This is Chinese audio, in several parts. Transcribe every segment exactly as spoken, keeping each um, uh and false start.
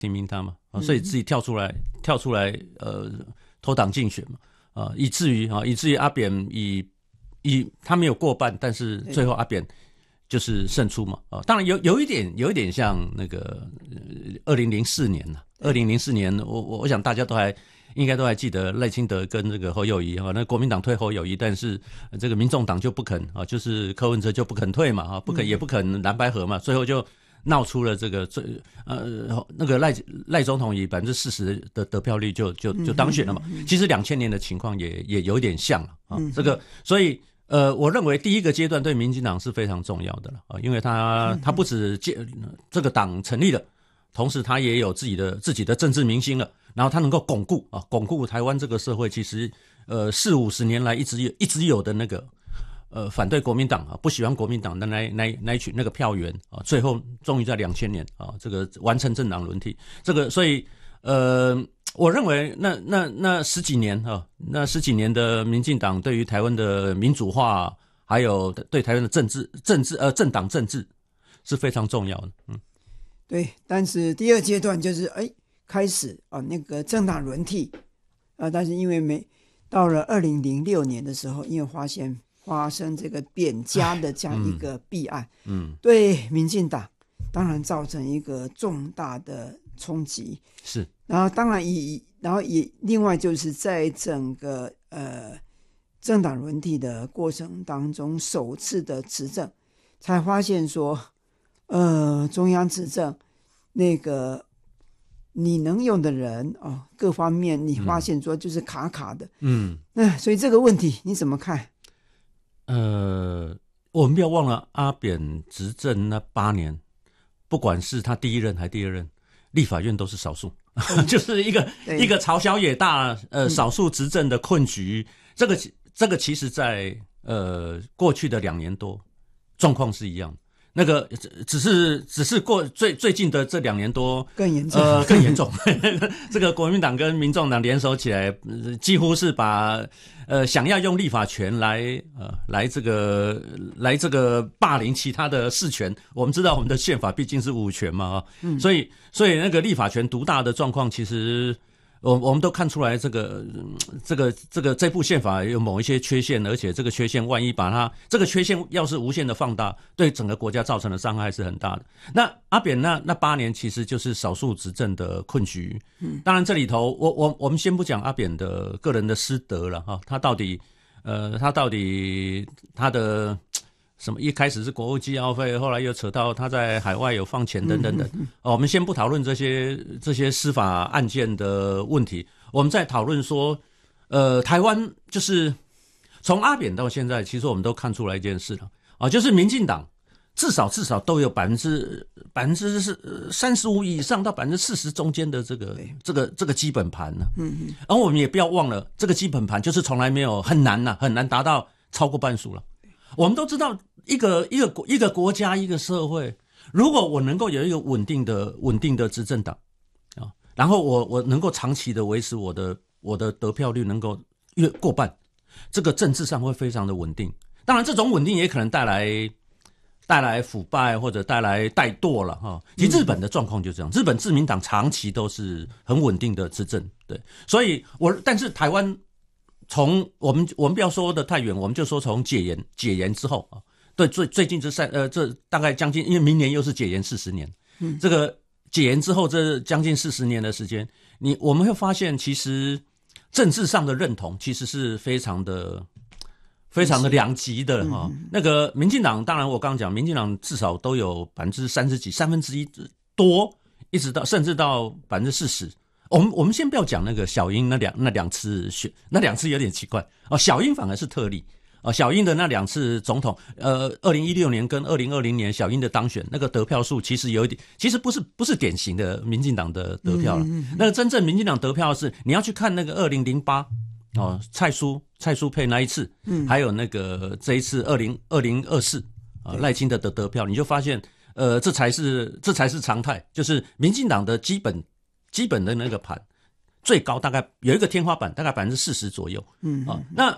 提名他嘛，啊，所以自己跳出来、嗯、跳出来呃脱党竞选嘛，啊，以至于啊以至于阿扁以以他没有过半，但是最后阿扁就是胜出嘛，啊，当然有有一点有一点像那个二零零四年了，二零零四年我我我想大家都还。应该都还记得赖清德跟这个侯友宜啊，那国民党退侯友宜，但是这个民众党就不肯啊，就是柯文哲就不肯退嘛啊，不肯也不肯蓝白合嘛，最后就闹出了这个最呃那个赖赖总统以百分之四十的得票率就就就当选了嘛。其实两千年的情况也也有点像了啊，这个所以呃，我认为第一个阶段对民进党是非常重要的了啊，因为他他不止这个党成立了。同时，他也有自己的自己的政治明星了，然后他能够巩固啊，巩固台湾这个社会，其实呃四五十年来一直有一直有的那个呃反对国民党啊，不喜欢国民党的那那那一群那个票源啊，最后终于在两千年啊，这个完成政党轮替，这个所以呃，我认为那那那十几年啊，那十几年的民进党对于台湾的民主化，还有对台湾的政治政治呃政党政治是非常重要的，嗯。 对，但是第二阶段就是哎，开始啊那个政党轮替啊，但是因为没到了二零零六年的时候，因为发现发生这个扁家的这样一个弊案，嗯，嗯对民进党当然造成一个重大的冲击， 是， 然后当然也然后也另外就是在整个呃政党轮替的过程当中，首次的执政才发现说。呃，中央执政那个你能用的人哦，各方面你发现说就是卡卡的，嗯，那、呃、所以这个问题你怎么看？ 呃，我们不要忘了阿扁执政那八年，不管是他第一任还第二任，立法院都是少数，就是一个一个朝小野大，呃，少数执政的困局。嗯、这个这个其实在呃过去的两年多状况是一样的。那个只是只是过最最近的这两年多更严重， 呃更严重。这个国民党跟民众党联手起来，呃、几乎是把呃想要用立法权来呃来这个来这个霸凌其他的事权。我们知道我们的宪法毕竟是五权嘛，嗯、所以所以那个立法权独大的状况，其实。我我们都看出来，这个这个这个这部宪法有某一些缺陷，而且这个缺陷万一把它这个缺陷要是无限的放大，对整个国家造成的伤害是很大的。那阿扁那那八年其实就是少数执政的困局。嗯，当然这里头我我我们先不讲阿扁的个人的失德了哈，他到底呃他到底他的。什么？一开始是国务机要费，后来又扯到他在海外有放钱等等等。哦，我们先不讨论这些这些司法案件的问题，我们再讨论说，呃，台湾就是从阿扁到现在，其实我们都看出来一件事了啊，就是民进党至少至少都有百分之百分之三十五以上到百分之四十中间的这个这个这个基本盘呢、啊。嗯嗯。然后我们也不要忘了，这个基本盘就是从来没有很难呐、啊，很难达到超过半数了。我们都知道。一个一个国一个国家一个社会，如果我能够有一个稳定的稳定的执政党啊，然后我我能够长期的维持我的我的得票率能够越过半，这个政治上会非常的稳定。当然，这种稳定也可能带来带来腐败或者带来怠惰了哈。其实日本的状况就这样，日本自民党长期都是很稳定的执政，对，所以我但是台湾从我们我们不要说的太远，我们就说从解严解严之后啊。对，最最近这三呃，这大概将近，因为明年又是解严四十年，嗯，这个解严之后这将近四十年的时间，你我们会发现，其实政治上的认同其实是非常的、非常的两极的哈、嗯。那个民进党，当然我刚刚讲，民进党至少都有百分之三十几、三分之一多，一直到甚至到百分之四十。我们我们先不要讲那个小英那两那两次选，那两次有点奇怪哦，小英反而是特例。啊，小英的那两次总统，呃，二零一六年跟二零二零年小英的当选，那个得票数其实有一点，其实不是不是典型的民进党的得票了。嗯嗯嗯、那个真正民进党得票是你要去看那个二零零八哦，蔡苏蔡苏配那一次，嗯，还有那个这一次二零二零二四啊赖清德的得票，你就发现，呃，这才是这才是常态，就是民进党的基本基本的那个盘最高大概有一个天花板，大概百分之四十左右。嗯啊，那。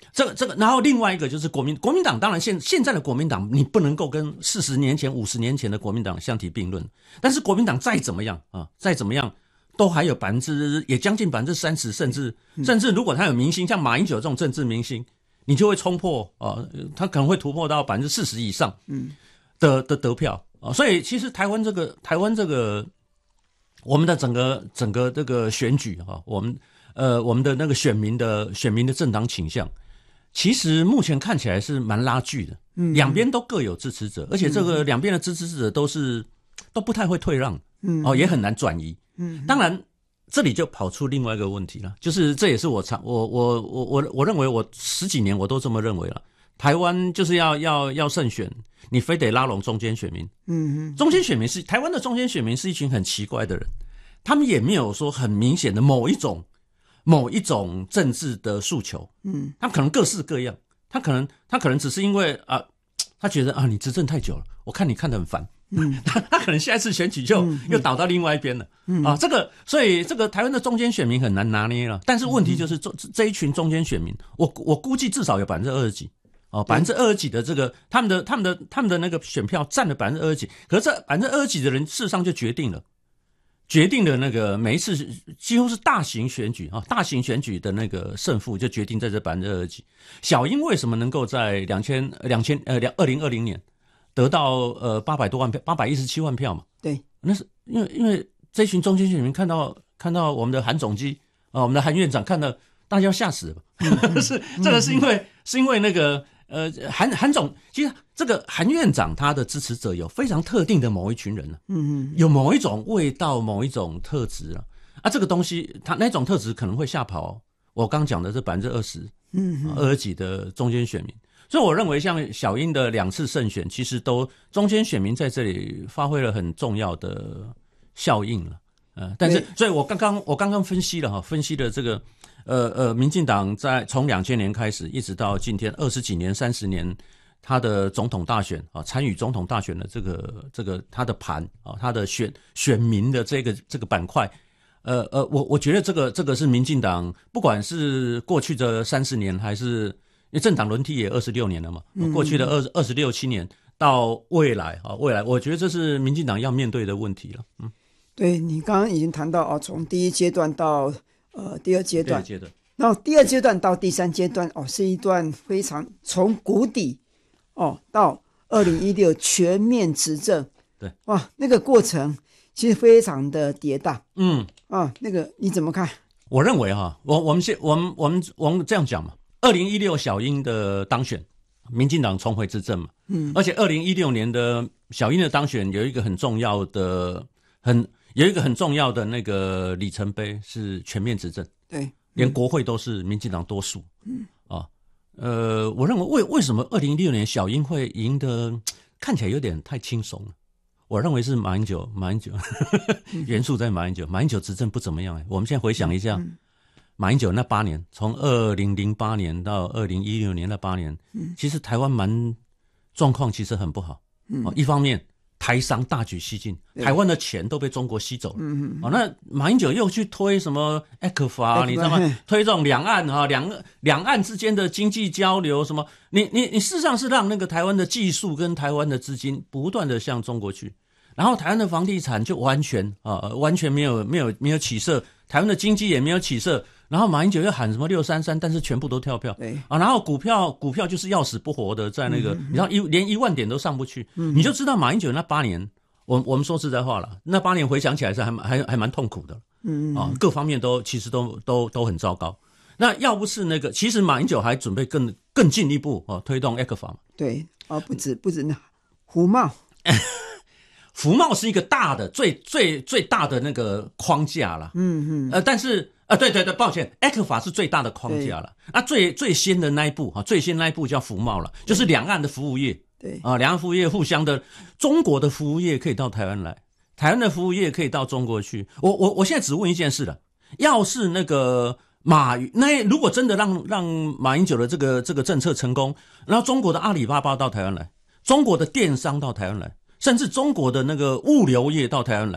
这个这个，然后另外一个就是国民国民党，当然现现在的国民党，你不能够跟四十年前、五十年前的国民党相提并论。但是国民党再怎么样啊，再怎么样，都还有百分之也将近百分之三十，甚至、嗯、甚至如果他有明星，像马英九这种政治明星，你就会冲破啊，他可能会突破到百分之四十以上的的得票啊。所以其实台湾这个台湾这个我们的整个整个这个选举啊，我们呃我们的那个选民的选民的政党倾向。其实目前看起来是蛮拉锯的，嗯，两边都各有支持者，而且这个两边的支持者都是都不太会退让，嗯，哦，也很难转移，嗯，当然这里就跑出另外一个问题了，就是这也是我常我我我我我认为我十几年我都这么认为了，台湾就是要要要胜选，你非得拉拢中间选民，嗯，中间选民是台湾的中间选民是一群很奇怪的人，他们也没有说很明显的某一种。某一种政治的诉求，嗯，他可能各式各样，他可能他可能只是因为啊，他觉得啊你执政太久了，我看你看得很烦，嗯，他他可能下一次选举就、嗯、又倒到另外一边了，嗯啊，这个所以这个台湾的中间选民很难拿捏了，但是问题就是这、嗯、这一群中间选民，我我估计至少有百分之二十几，哦，百分之二十几的这个他们的他们的他们的那个选票占了百分之二十几，可是这百分之二十几的人事实上就决定了。决定了那个每一次几乎是大型选举啊，大型选举的那个胜负就决定在这百分之二十几。小英为什么能够在两千两千呃二零二零年得到呃八百多万票，八百一十七万票嘛？ 对， 那是因为因为这群中间选民看到看到我们的韩总机啊，我们的韩院长看到大家要吓死了，嗯、是这个是因为、嗯、是因为那个呃韩韩总其实。这个韩院长他的支持者有非常特定的某一群人呢、啊，嗯，有某一种味道、某一种特质啊，啊，这个东西他那种特质可能会吓跑我刚讲的这百分之二十，嗯，二十几的中间选民，所以我认为像小英的两次胜选，其实都中间选民在这里发挥了很重要的效应了，呃，但是，所以我刚刚我刚刚分析了哈，分析了这个，呃呃，民进党在从两千年开始一直到今天二十几年、三十年。他的总统大选啊，参与总统大选的这个这个他的盘啊，他的选选民的这个这个板块，呃呃，我我觉得这个这个是民进党，不管是过去的三十年，还是因为政党轮替也二十六年了嘛，嗯、过去的二二十六七年到未来啊，未来，我觉得这是民进党要面对的问题了。嗯， 对你刚刚已经谈到哦，从第一阶段到呃第二阶段， 第二阶段， 然后第二阶段到第三阶段哦，是一段非常从谷底。哦，到二零一六全面执政， 对， 哇，那个过程其实非常的跌宕， 嗯， 啊，那个你怎么看？ 我认为哈，我我们先我们我们我们这样讲嘛，二零一六小英的当选，民进党重回执政嘛，嗯，而且二零一六年的小英的当选有一个很重要的很有一个很重要的那个里程碑是全面执政， 对， 连国会都是民进党多数，嗯啊。呃，我认为为为什么二零一六年小英会赢得看起来有点太轻松了？我认为是马英九，马英九元素在马英九，马英九执政不怎么样哎。我们现在回想一下，嗯、马英九那八年，从二零零八年到二零一六年那八年，嗯、其实台湾蛮状况其实很不好。嗯、一方面台商大举西进，台湾的钱都被中国吸走了。嗯哦，那马英九又去推什么 E C F A， 你知道吗？推这种两岸哈两两岸之间的经济交流什么？你你你事实上是让那个台湾的技术跟台湾的资金不断的向中国去，然后台湾的房地产就完全啊完全没有没有没有起色，台湾的经济也没有起色。然后马英九又喊什么六三三，但是全部都跳票，对啊，然后股票股票就是要死不活的，在那个、嗯、你知道一连一万点都上不去，嗯、你就知道马英九那八年，我我们说实在话了，那八年回想起来是还还还蛮痛苦的，嗯啊，各方面都其实都都都很糟糕。那要不是那个，其实马英九还准备更更进一步哦，推动 E C F A 嘛， 对啊，不止不止那胡茂。 服贸是一个大的最最最大的那个框架啦，嗯嗯，呃，但是呃，对对对，抱歉 ，E C F A 是最大的框架了。啊，最最先的那一步啊，最先那一步叫服贸了，就是两岸的服务业，对啊，两岸服务业互相的，中国的服务业可以到台湾来，台湾的服务业可以到中国去。我我我现在只问一件事了，要是那个马云，那如果真的让让马英九的这个这个政策成功，然后中国的阿里巴巴到台湾来，中国的电商到台湾来。甚至中国的那个物流业到台湾来，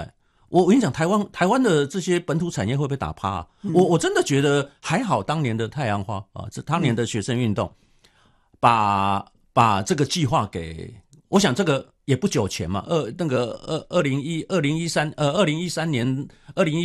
我我跟你讲，台湾台湾的这些本土产业会被打趴、啊嗯、我我真的觉得还好，当年的太阳花啊，这当年的学生运动，把把这个计划给，我想这个也不久前嘛，二那个二二零一二零一三呃二零一三年二零一